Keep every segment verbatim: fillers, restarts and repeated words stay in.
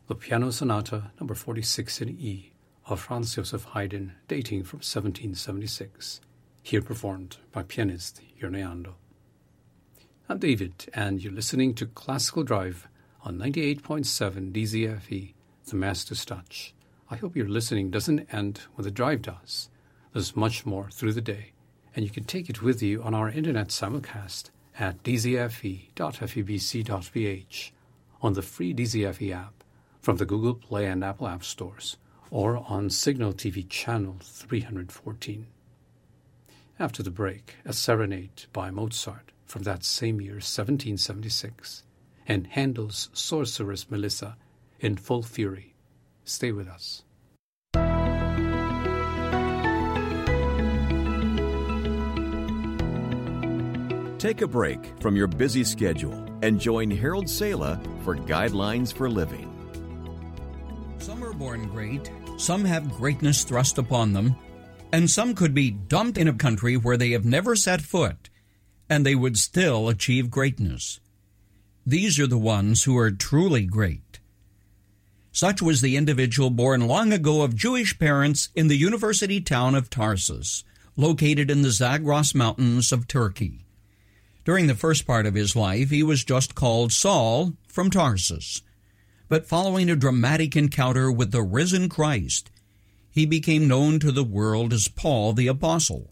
the Piano Sonata number forty-six in E of Franz Joseph Haydn, dating from seventeen seventy-six, here performed by pianist Jörn Ando. I'm David, and you're listening to Classical Drive on ninety-eight point seven D Z F E, the Master's Touch. I hope your listening doesn't end when the drive does. There's much more through the day, and you can take it with you on our internet simulcast at d z f e dot f e b c dot p h, on the free D Z F E app from the Google Play and Apple App Stores, or on Signal T V channel three hundred fourteen. After the break, a serenade by Mozart from that same year, seventeen seventy-six, and Handel's Sorceress Melissa in full fury. Stay with us. Take a break from your busy schedule and join Harold Sala for Guidelines for Living. Some are born great, some have greatness thrust upon them, and some could be dumped in a country where they have never set foot, and they would still achieve greatness. These are the ones who are truly great. Such was the individual born long ago of Jewish parents in the university town of Tarsus, located in the Zagros Mountains of Turkey. During the first part of his life, he was just called Saul from Tarsus. But following a dramatic encounter with the risen Christ, he became known to the world as Paul the Apostle.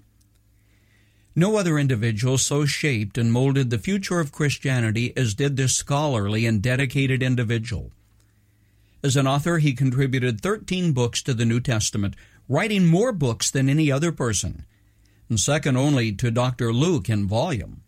No other individual so shaped and molded the future of Christianity as did this scholarly and dedicated individual. As an author, he contributed thirteen books to the New Testament, writing more books than any other person, and second only to Doctor Luke in volume.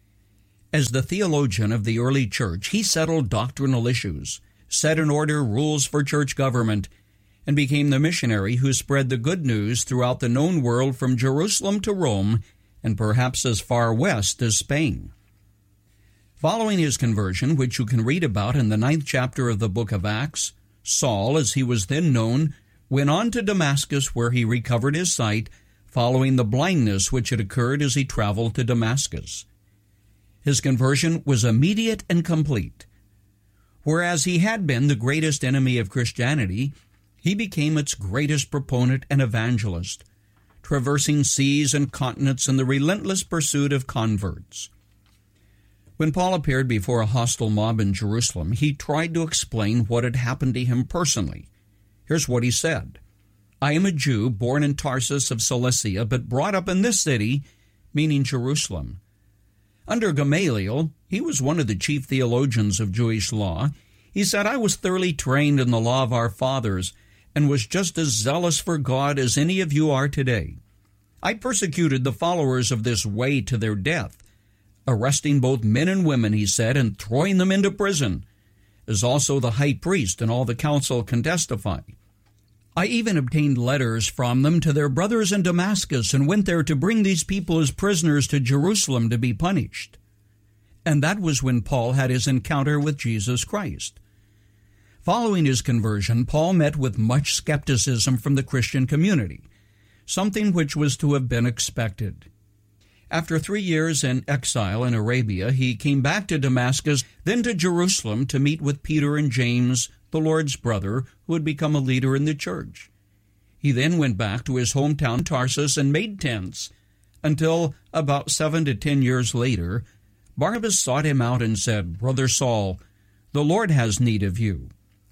As the theologian of the early church, he settled doctrinal issues, set in order rules for church government, and became the missionary who spread the good news throughout the known world from Jerusalem to Rome and perhaps as far west as Spain. Following his conversion, which you can read about in the ninth chapter of the book of Acts, Saul, as he was then known, went on to Damascus, where he recovered his sight, following the blindness which had occurred as he traveled to Damascus. His conversion was immediate and complete. Whereas he had been the greatest enemy of Christianity, he became its greatest proponent and evangelist, traversing seas and continents in the relentless pursuit of converts. When Paul appeared before a hostile mob in Jerusalem, he tried to explain what had happened to him personally. Here's what he said: "I am a Jew born in Tarsus of Cilicia, but brought up in this city," meaning Jerusalem. Under Gamaliel, he was one of the chief theologians of Jewish law. He said, "I was thoroughly trained in the law of our fathers and was just as zealous for God as any of you are today. I persecuted the followers of this way to their death, arresting both men and women," he said, "and throwing them into prison, as also the high priest and all the council can testify. I even obtained letters from them to their brothers in Damascus and went there to bring these people as prisoners to Jerusalem to be punished." And that was when Paul had his encounter with Jesus Christ. Following his conversion, Paul met with much skepticism from the Christian community, something which was to have been expected. After three years in exile in Arabia, he came back to Damascus, then to Jerusalem to meet with Peter and James, the Lord's brother, who had become a leader in the church. He then went back to his hometown Tarsus and made tents, until about seven to ten years later, Barnabas sought him out and said, "Brother Saul, the Lord has need of you."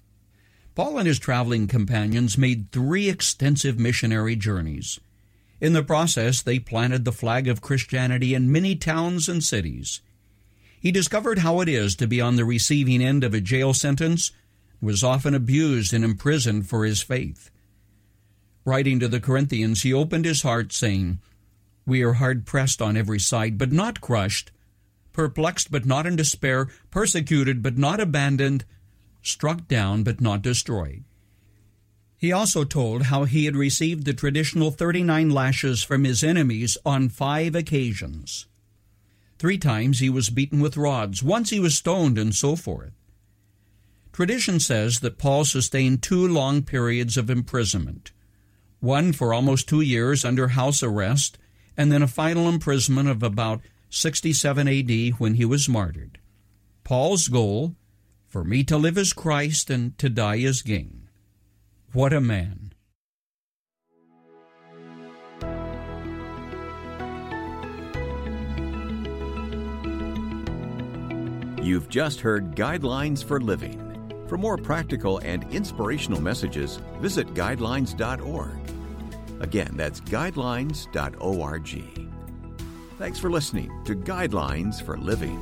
Paul and his traveling companions made three extensive missionary journeys. In the process, they planted the flag of Christianity in many towns and cities. He discovered how it is to be on the receiving end of a jail sentence, was often abused and imprisoned for his faith. Writing to the Corinthians, he opened his heart, saying, "We are hard-pressed on every side, but not crushed, perplexed but not in despair, persecuted but not abandoned, struck down but not destroyed." He also told how he had received the traditional thirty-nine lashes from his enemies on five occasions. Three times he was beaten with rods, once he was stoned, and so forth. Tradition says that Paul sustained two long periods of imprisonment, one for almost two years under house arrest, and then a final imprisonment of about sixty-seven A D when he was martyred. Paul's goal, For me to live is Christ, and to die is gain. What a man! You've just heard Guidelines for Living. For more practical and inspirational messages, visit guidelines dot org. Again, that's guidelines dot org. Thanks for listening to Guidelines for Living.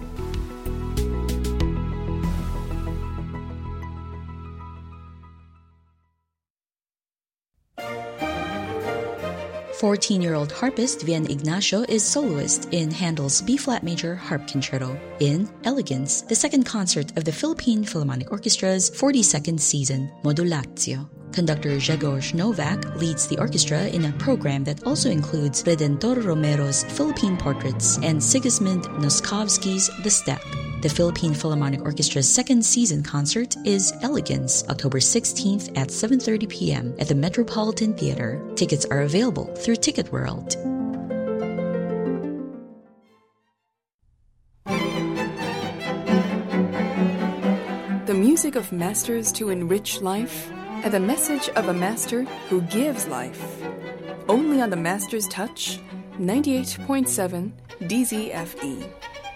fourteen-year-old harpist Vian Ignacio is soloist in Handel's B-flat major harp concerto in Elegance, the second concert of the Philippine Philharmonic Orchestra's forty-second season, Modulatio. Conductor Grzegorz Novak leads the orchestra in a program that also includes Redentor Romero's Philippine Portraits and Sigismund Noskovsky's The Step. The Philippine Philharmonic Orchestra's second season concert is Elegance, October sixteenth at seven thirty p.m. at the Metropolitan Theater. Tickets are available through Ticket World. The music of masters to enrich life, and the message of a master who gives life. Only on the Master's Touch, ninety-eight point seven D Z F E.